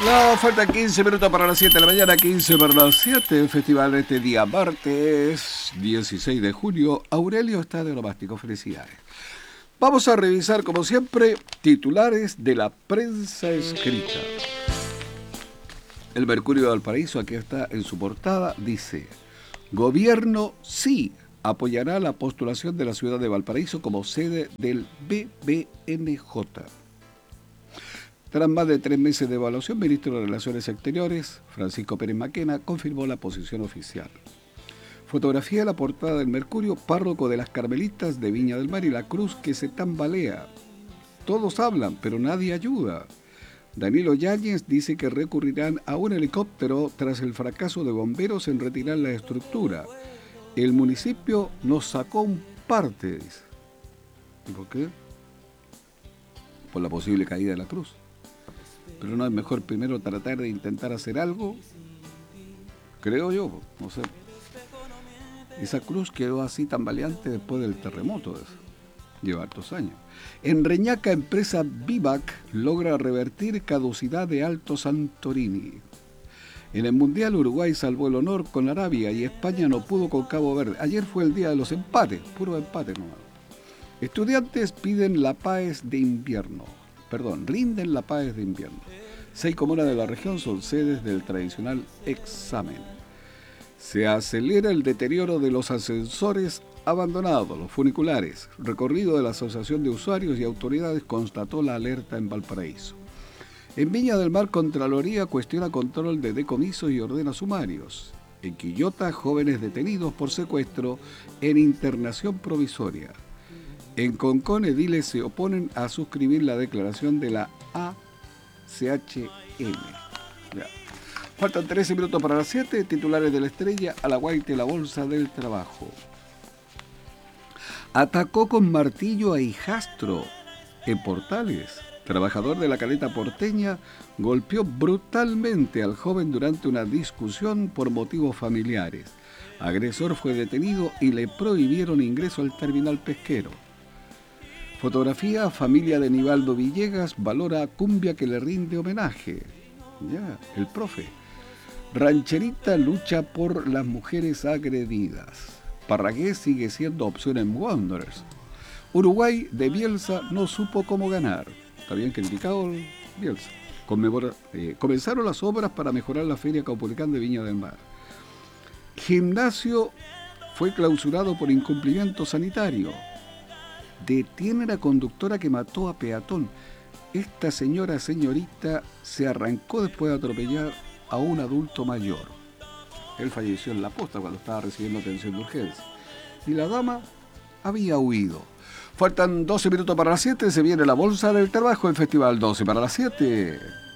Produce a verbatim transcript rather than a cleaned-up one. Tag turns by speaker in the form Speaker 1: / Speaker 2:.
Speaker 1: No, faltan quince minutos para las siete de la mañana, quince para las siete. El festival de este día, martes dieciséis de junio. Aurelio está de onomástico, felicidades. Vamos a revisar, como siempre, titulares de la prensa escrita. El Mercurio de Valparaíso, aquí está en su portada, dice: Gobierno sí apoyará la postulación de la ciudad de Valparaíso como sede del B B N J. Tras más de tres meses de evaluación, el ministro de Relaciones Exteriores, Francisco Pérez Maquena, confirmó la posición oficial. Fotografía de la portada del Mercurio: párroco de las Carmelitas de Viña del Mar y la cruz que se tambalea. Todos hablan, pero nadie ayuda. Danilo Yáñez dice que recurrirán a un helicóptero tras el fracaso de bomberos en retirar la estructura. El municipio nos sacó un parte, dice. ¿Por qué? Por la posible caída de la cruz. Pero no es mejor primero tratar de intentar hacer algo, creo yo, no sé. Esa cruz quedó así tambaleante después del terremoto, eso. Lleva hartos años. En Reñaca, empresa Vivac logra revertir caducidad de Alto Santorini. En el Mundial, Uruguay salvó el honor con Arabia y España no pudo con Cabo Verde. Ayer fue el día de los empates, puro empate nomás. Estudiantes piden la paz de invierno. Perdón, rinden la paz de invierno. Seis comunas de la región son sedes del tradicional examen. Se acelera el deterioro de los ascensores abandonados, los funiculares. Recorrido de la Asociación de Usuarios y Autoridades constató la alerta en Valparaíso. En Viña del Mar, Contraloría cuestiona control de decomisos y ordena sumarios. En Quillota, jóvenes detenidos por secuestro en internación provisoria. En Concón, ediles se oponen a suscribir la declaración de la A C H M. Ya. Faltan trece minutos para las siete. Titulares de La Estrella: Alaguaite, la bolsa del trabajo. Atacó con martillo a hijastro en Portales. Trabajador de la caleta porteña golpeó brutalmente al joven durante una discusión por motivos familiares. Agresor fue detenido y le prohibieron ingreso al terminal pesquero. Fotografía: familia de Nivaldo Villegas valora cumbia que le rinde homenaje. Ya, el profe. Rancherita lucha por las mujeres agredidas. Parragués sigue siendo opción en Wanderers. Uruguay de Bielsa no supo cómo ganar. Está bien criticado el Bielsa. Conmemora, eh, comenzaron las obras para mejorar la Feria Caupolicán de Viña del Mar. Gimnasio fue clausurado por incumplimiento sanitario. Detienen a conductora que mató a peatón. Esta señora, señorita, se arrancó después de atropellar a un adulto mayor. Él falleció en la posta cuando estaba recibiendo atención de urgencia. Y la dama había huido. Faltan doce minutos para las siete. Se viene la bolsa del trabajo, el Festival doce para las siete.